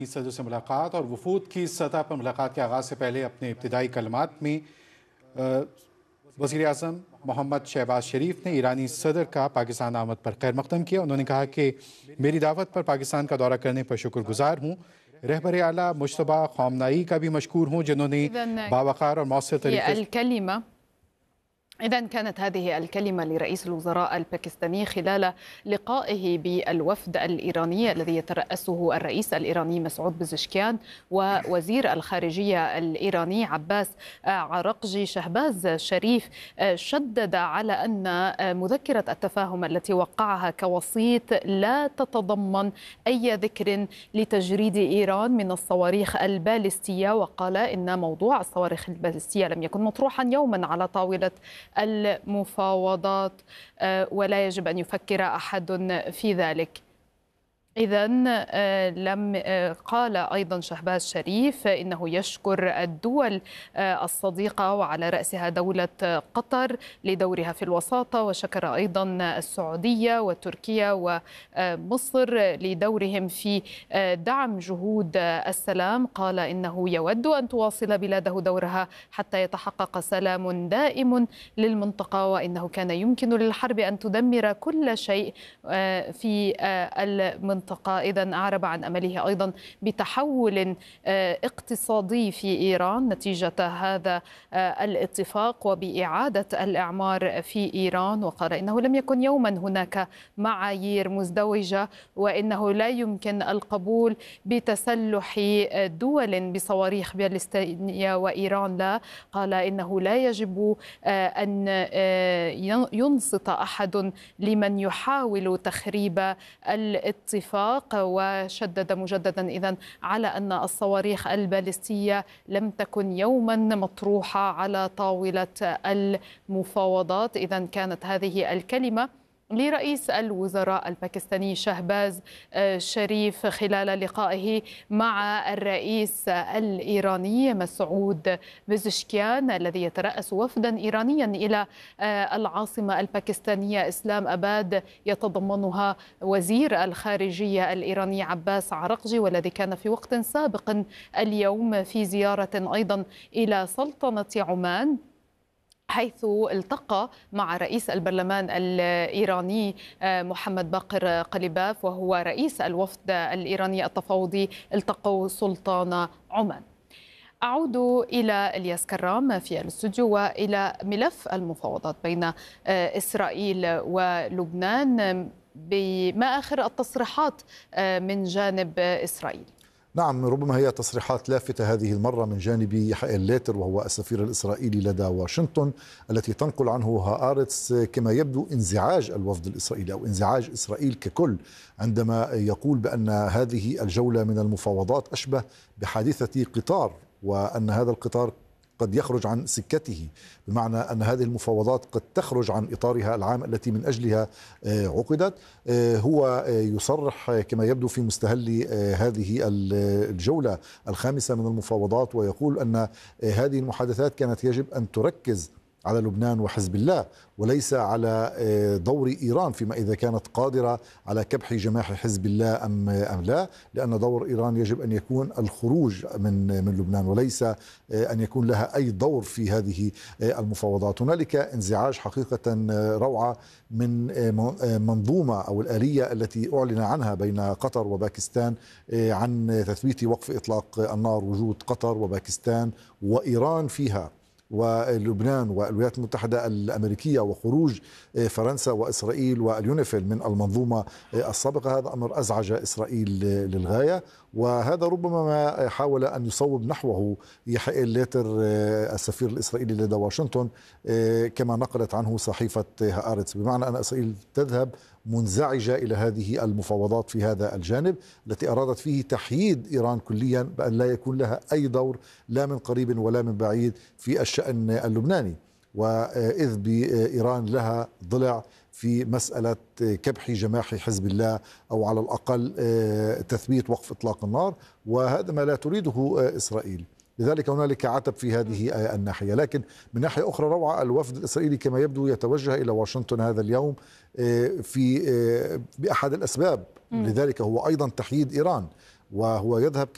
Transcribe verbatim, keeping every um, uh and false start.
की सदर से मुलाकात और वफूद की सतह पर मुलाकात के आगाज़ से पहले अपने इब्तदाई कलमात में वज़ीर आज़म मोहम्मद शहबाज शरीफ ने ईरानी सदर का पाकिस्तान आमद पर खैर मक़दम किया। उन्होंने कहा कि मेरी दावत पर पाकिस्तान का दौरा करने पर शुक्रगुजार हूँ। रहबर आला मुश्तबा ख़ामनेई का भी मशकूर हूँ जिन्होंने बावक़ार और मौसर तरीके। إذا كانت هذه الكلمة لرئيس الوزراء الباكستاني خلال لقائه بالوفد الإيراني الذي يترأسه الرئيس الإيراني مسعود بزشكيان ووزير الخارجية الإيراني عباس عراقجي. شهباز شريف شدد على أن مذكرة التفاهم التي وقعها كوسيط لا تتضمن أي ذكر لتجريد إيران من الصواريخ البالستية، وقال إن موضوع الصواريخ البالستية لم يكن مطروحا يوما على طاولة المفاوضات ولا يجب أن يفكر أحد في ذلك. إذن لم قال أيضا شهباز شريف إنه يشكر الدول الصديقة وعلى رأسها دولة قطر لدورها في الوساطة، وشكر أيضا السعودية وتركيا ومصر لدورهم في دعم جهود السلام. قال إنه يود أن تواصل بلاده دورها حتى يتحقق سلام دائم للمنطقة، وإنه كان يمكن للحرب أن تدمر كل شيء في المنطقة. إذن أعرب عن أمله أيضا بتحول اقتصادي في إيران نتيجة هذا الاتفاق وبإعادة الإعمار في إيران، وقال إنه لم يكن يوما هناك معايير مزدوجة وإنه لا يمكن القبول بتسلح دول بصواريخ باليستية وإيران لا. قال إنه لا يجب أن ينصت أحد لمن يحاول تخريب الاتفاق، وشدد مجددا إذن على أن الصواريخ البالستية لم تكن يوما مطروحة على طاولة المفاوضات. إذن كانت هذه الكلمة لرئيس الوزراء الباكستاني شهباز شريف خلال لقائه مع الرئيس الإيراني مسعود بزشكيان الذي يترأس وفدا إيرانيا إلى العاصمة الباكستانية إسلام أباد يتضمنها وزير الخارجية الإيراني عباس عراقجي، والذي كان في وقت سابق اليوم في زيارة أيضا إلى سلطنة عمان، حيث التقى مع رئيس البرلمان الإيراني محمد باقر قليباف وهو رئيس الوفد الإيراني التفاوضي. التقوا سلطان عمان. أعود إلى إلياس كرام في الاستوديو وإلى ملف المفاوضات بين إسرائيل ولبنان بما آخر التصريحات من جانب إسرائيل. نعم، ربما هي تصريحات لافتة هذه المرة من جانب يحيى ليتر وهو السفير الإسرائيلي لدى واشنطن، التي تنقل عنه هآرتس كما يبدو انزعاج الوفد الإسرائيلي أو انزعاج إسرائيل ككل عندما يقول بأن هذه الجولة من المفاوضات أشبه بحادثة قطار، وأن هذا القطار قد يخرج عن سكته، بمعنى أن هذه المفاوضات قد تخرج عن إطارها العام التي من أجلها عقدت. هو يصرح كما يبدو في مستهل هذه الجولة الخامسة من المفاوضات ويقول أن هذه المحادثات كانت يجب أن تركز على لبنان وحزب الله وليس على دور إيران فيما إذا كانت قادرة على كبح جماح حزب الله أم أم لا، لأن دور إيران يجب أن يكون الخروج من من لبنان وليس أن يكون لها أي دور في هذه المفاوضات. هنالك انزعاج حقيقة روعة من منظومة أو الآلية التي أعلن عنها بين قطر وباكستان عن تثبيت وقف إطلاق النار، وجود قطر وباكستان وإيران فيها ولبنان والولايات المتحدة الأمريكية وخروج فرنسا وإسرائيل واليونيفيل من المنظومة السابقة. هذا أمر أزعج إسرائيل للغاية، وهذا ربما ما حاول أن يصوب نحوه يحيى ليتر السفير الإسرائيلي لدى واشنطن كما نقلت عنه صحيفة هآرتس، بمعنى أن إسرائيل تذهب منزعجة إلى هذه المفاوضات في هذا الجانب التي أرادت فيه تحييد إيران كليا بأن لا يكون لها أي دور لا من قريب ولا من بعيد في الشأن اللبناني، وإذ بإيران لها ضلع في مسألة كبح جماح حزب الله أو على الأقل تثبيت وقف إطلاق النار، وهذا ما لا تريده إسرائيل. لذلك هنالك عتب في هذه الناحية. لكن من ناحية أخرى روعة الوفد الإسرائيلي كما يبدو يتوجه إلى واشنطن هذا اليوم في بأحد الأسباب، لذلك هو أيضا تحييد إيران، وهو يذهب